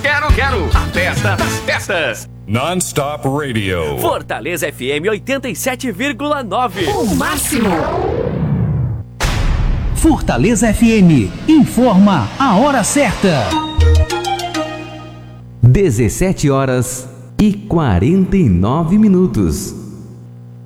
quero. A festa das festas. Non-Stop Radio. Fortaleza FM 87,9. O máximo. Fortaleza FM informa a hora certa. 17 horas e 49 minutos.